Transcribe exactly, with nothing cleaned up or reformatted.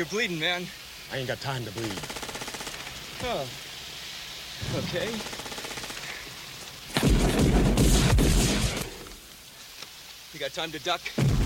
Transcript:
You're bleeding, man. I ain't got time to bleed. Oh. Okay. You got time to duck?